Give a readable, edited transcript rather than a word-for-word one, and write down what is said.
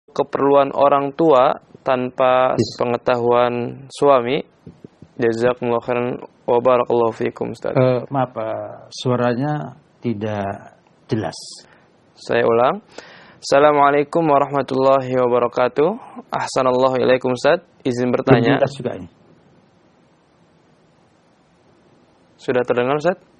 keperluan orang tua tanpa pengetahuan suami? Jazakumullahu khairan wa barakallahu fikum, Ustaz. Maaf, suaranya tidak jelas. Saya ulang. Assalamualaikum warahmatullahi wabarakatuh. Ahsanallahu ilaikum, Ustaz. Izin bertanya. Jelas juga ini. Sudah terdengar, Ustaz?